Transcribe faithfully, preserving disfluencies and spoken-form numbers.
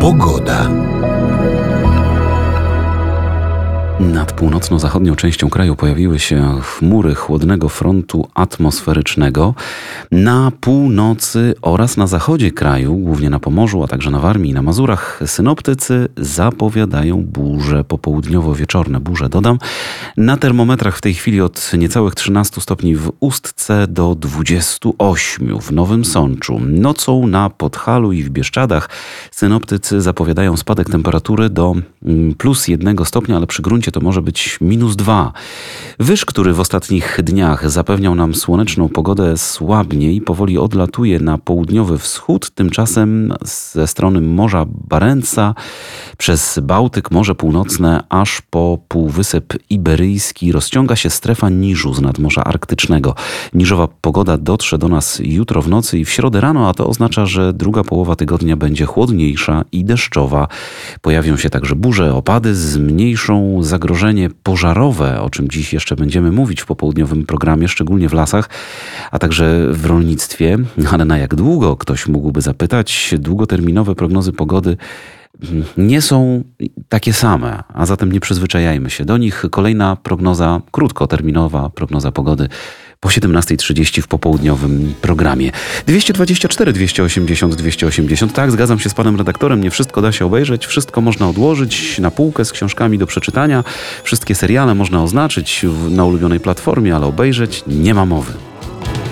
Pogoda. Nad północno-zachodnią częścią kraju pojawiły się chmury chłodnego frontu atmosferycznego. Na północy oraz na zachodzie kraju, głównie na Pomorzu, a także na Warmii i na Mazurach, synoptycy zapowiadają burze popołudniowo-wieczorne. Burze, dodam, na termometrach w tej chwili od niecałych trzynastu stopni w Ustce do dwudziestu ośmiu w Nowym Sączu. Nocą na Podhalu i w Bieszczadach synoptycy zapowiadają spadek temperatury do plus jednego stopnia, ale przy gruncie to może być minus dwa. Wyż, który w ostatnich dniach zapewniał nam słoneczną pogodę, słabnie i powoli odlatuje na południowy wschód. Tymczasem ze strony Morza Barentsa przez Bałtyk, Morze Północne, aż po Półwysep Iberyjski rozciąga się strefa niżu z nadmorza Arktycznego. Niżowa pogoda dotrze do nas jutro w nocy i w środę rano, a to oznacza, że druga połowa tygodnia będzie chłodniejsza i deszczowa. Pojawią się także burze, opady, zmniejszą zagrożenie pożarowe, o czym dziś jeszcze będziemy mówić w popołudniowym programie, szczególnie w lasach, a także w rolnictwie. Ale na jak długo, ktoś mógłby zapytać. Długoterminowe prognozy pogody nie są takie same, a zatem nie przyzwyczajajmy się do nich. Kolejna prognoza, krótkoterminowa prognoza pogody po siedemnastej trzydzieści w popołudniowym programie. dwieście dwadzieścia cztery, dwieście osiemdziesiąt, dwieście osiemdziesiąt. Tak, zgadzam się z panem redaktorem. Nie wszystko da się obejrzeć. Wszystko można odłożyć na półkę z książkami do przeczytania. Wszystkie seriale można oznaczyć na ulubionej platformie, ale obejrzeć nie ma mowy.